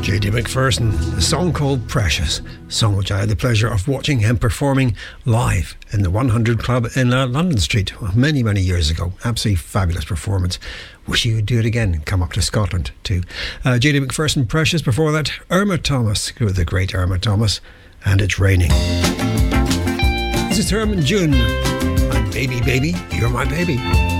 J.D. Macpherson, a song called Precious, a song which I had the pleasure of watching him performing live in the 100 Club in London Street many, many years ago. Absolutely fabulous performance. Wish you would do it again. Come up to Scotland too. J.D. Macpherson, Precious. Before that, Irma Thomas, the great Irma Thomas, and It's Raining. This is Herman June. My baby, baby, you're my baby.